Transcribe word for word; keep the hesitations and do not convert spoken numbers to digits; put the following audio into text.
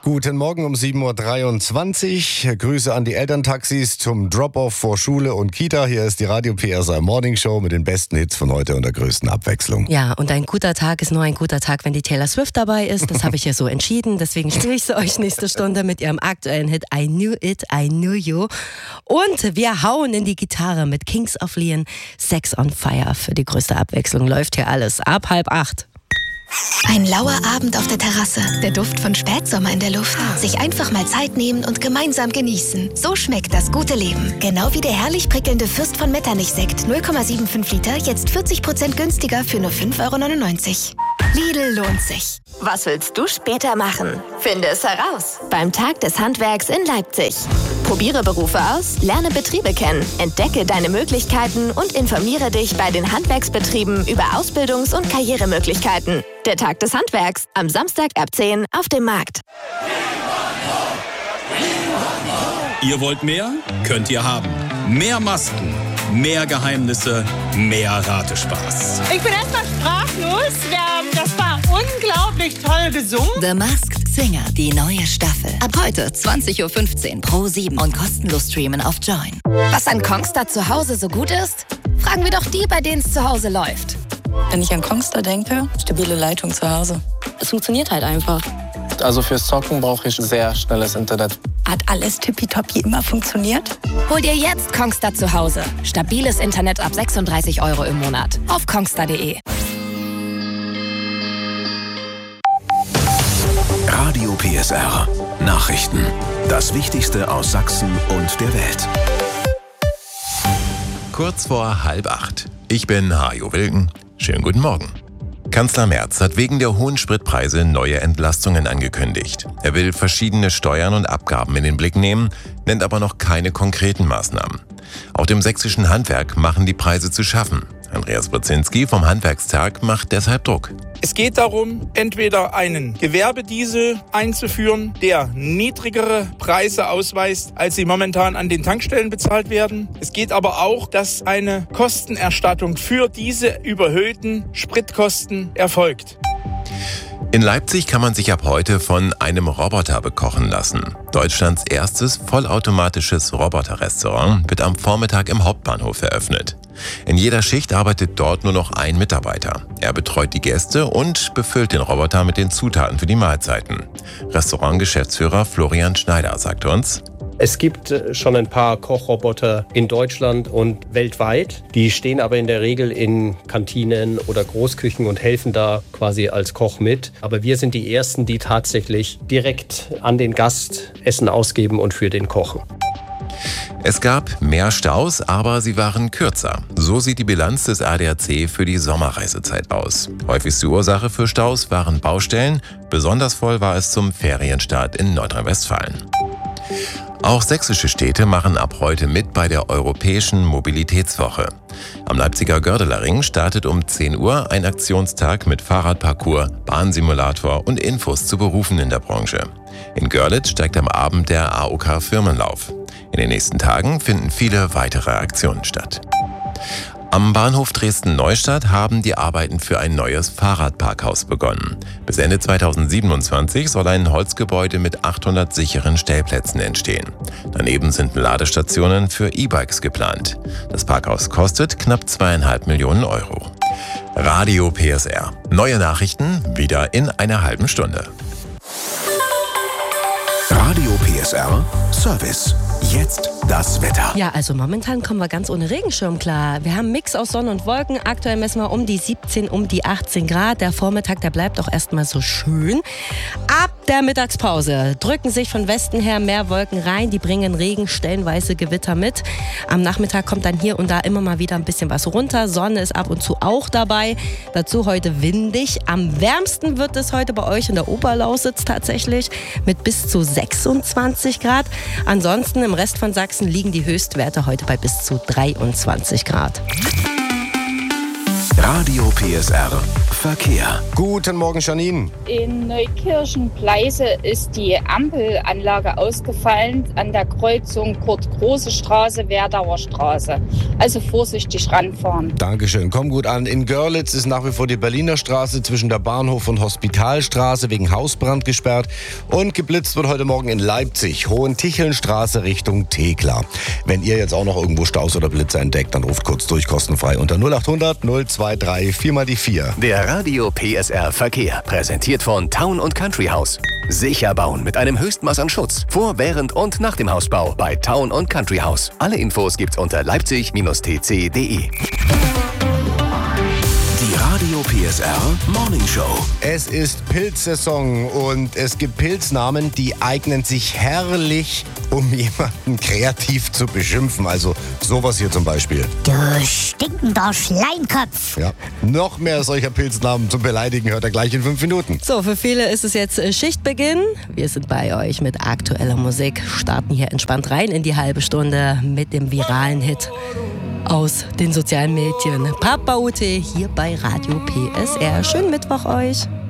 Guten Morgen um sieben Uhr dreiundzwanzig. Grüße an die Elterntaxis zum Drop-Off vor Schule und Kita. Hier ist die Radio P S R Morning Show mit den besten Hits von heute und der größten Abwechslung. Ja, und ein guter Tag ist nur ein guter Tag, wenn die Taylor Swift dabei ist. Das habe ich ja so entschieden. Deswegen spiele ich sie euch nächste Stunde mit ihrem aktuellen Hit I Knew It, I Knew You. Und wir hauen in die Gitarre mit Kings of Leon. Sex on Fire. Für die größte Abwechslung läuft hier alles ab halb acht. Ein lauer Abend auf der Terrasse, der Duft von Spätsommer in der Luft. Sich einfach mal Zeit nehmen und gemeinsam genießen. So schmeckt das gute Leben. Genau wie der herrlich prickelnde Fürst von Metternich-Sekt. null Komma fünfundsiebzig Liter, jetzt vierzig Prozent günstiger für nur fünf Euro neunundneunzig. Lidl lohnt sich. Was willst du später machen? Finde es heraus beim Tag des Handwerks in Leipzig. Probiere Berufe aus, lerne Betriebe kennen, entdecke deine Möglichkeiten und informiere dich bei den Handwerksbetrieben über Ausbildungs- und Karrieremöglichkeiten. Der Tag des Handwerks am Samstag ab zehn auf dem Markt. Ihr wollt mehr? Könnt ihr haben. Mehr Masken, mehr Geheimnisse, mehr Ratespaß. Ich bin erstmal sprachlos. Das war unglaublich toll gesungen. The Masked Singer, die neue Staffel. Ab heute zwanzig Uhr fünfzehn pro sieben und kostenlos streamen auf Join. Was an Kongstar zu Hause so gut ist? Fragen wir doch die, bei denen es zu Hause läuft. Wenn ich an Kongstar denke, stabile Leitung zu Hause. Es funktioniert halt einfach. Also fürs Zocken brauche ich sehr schnelles Internet. Hat alles tippitoppi immer funktioniert? Hol dir jetzt Kongstar zu Hause. Stabiles Internet ab sechsunddreißig Euro im Monat. Auf kongstar punkt de. Radio P S R. Nachrichten. Das Wichtigste aus Sachsen und der Welt. Kurz vor halb acht. Ich bin Hajo Wilken. Schönen guten Morgen. Kanzler Merz hat wegen der hohen Spritpreise neue Entlastungen angekündigt. Er will verschiedene Steuern und Abgaben in den Blick nehmen, nennt aber noch keine konkreten Maßnahmen. Auch dem sächsischen Handwerk machen die Preise zu schaffen. Andreas Brzezinski vom Handwerkstag macht deshalb Druck. Es geht darum, entweder einen Gewerbediesel einzuführen, der niedrigere Preise ausweist, als sie momentan an den Tankstellen bezahlt werden. Es geht aber auch, dass eine Kostenerstattung für diese überhöhten Spritkosten erfolgt. In Leipzig kann man sich ab heute von einem Roboter bekochen lassen. Deutschlands erstes vollautomatisches Roboterrestaurant wird am Vormittag im Hauptbahnhof eröffnet. In jeder Schicht arbeitet dort nur noch ein Mitarbeiter. Er betreut die Gäste und befüllt den Roboter mit den Zutaten für die Mahlzeiten. Restaurantgeschäftsführer Florian Schneider sagt uns: Es gibt schon ein paar Kochroboter in Deutschland und weltweit. Die stehen aber in der Regel in Kantinen oder Großküchen und helfen da quasi als Koch mit. Aber wir sind die Ersten, die tatsächlich direkt an den Gast Essen ausgeben und für den kochen. Es gab mehr Staus, aber sie waren kürzer. So sieht die Bilanz des A D A C für die Sommerreisezeit aus. Häufigste Ursache für Staus waren Baustellen. Besonders voll war es zum Ferienstart in Nordrhein-Westfalen. Auch sächsische Städte machen ab heute mit bei der Europäischen Mobilitätswoche. Am Leipziger Gördeler-Ring startet um zehn Uhr ein Aktionstag mit Fahrradparcours, Bahnsimulator und Infos zu Berufen in der Branche. In Görlitz steigt am Abend der A O K-Firmenlauf. In den nächsten Tagen finden viele weitere Aktionen statt. Am Bahnhof Dresden-Neustadt haben die Arbeiten für ein neues Fahrradparkhaus begonnen. Bis Ende zweitausendsiebenundzwanzig soll ein Holzgebäude mit achthundert sicheren Stellplätzen entstehen. Daneben sind Ladestationen für E-Bikes geplant. Das Parkhaus kostet knapp zweieinhalb Millionen Euro. Radio P S R. Neue Nachrichten wieder in einer halben Stunde. Radio P S R Service. Jetzt das Wetter. Ja, also momentan kommen wir ganz ohne Regenschirm klar. Wir haben einen Mix aus Sonne und Wolken. Aktuell messen wir um die siebzehn, um die achtzehn Grad. Der Vormittag, der bleibt auch erstmal so schön. Ab der Mittagspause drücken sich von Westen her mehr Wolken rein. Die bringen Regen, stellenweise Gewitter mit. Am Nachmittag kommt dann hier und da immer mal wieder ein bisschen was runter. Sonne ist ab und zu auch dabei. Dazu heute windig. Am wärmsten wird es heute bei euch in der Oberlausitz tatsächlich mit bis zu sechsundzwanzig Grad. Ansonsten im Rest von Sachsen liegen die Höchstwerte heute bei bis zu dreiundzwanzig Grad. Radio P S R Verkehr. Guten Morgen, Janine. In Neukirchen-Pleiße ist die Ampelanlage ausgefallen an der Kreuzung Kurt-Große-Straße, Werdauer Straße. Also vorsichtig ranfahren. Dankeschön, komm gut an. In Görlitz ist nach wie vor die Berliner Straße zwischen der Bahnhof- und Hospitalstraße wegen Hausbrand gesperrt. Und geblitzt wird heute Morgen in Leipzig, Hohentichelnstraße Richtung Thekla. Wenn ihr jetzt auch noch irgendwo Staus oder Blitze entdeckt, dann ruft kurz durch, kostenfrei unter null acht hundert null zwei drei vier mal die vier. Der Radio P S R Verkehr, präsentiert von Town und Country House. Sicher bauen mit einem Höchstmaß an Schutz. Vor, während und nach dem Hausbau bei Town und Country House. Alle Infos gibt's unter leipzig T C punkt de. Die Radio P S R Morning Show. Es ist Pilzsaison und es gibt Pilznamen, die eignen sich herrlich, um jemanden kreativ zu beschimpfen. Also sowas hier zum Beispiel. Du stinkender Schleimkopf. Ja, noch mehr solcher Pilznamen zum Beleidigen hört er gleich in fünf Minuten. So, für viele ist es jetzt Schichtbeginn. Wir sind bei euch mit aktueller Musik, starten hier entspannt rein in die halbe Stunde mit dem viralen Hit aus den sozialen Medien. Papa Ute hier bei Radio P S R. Schönen Mittwoch euch.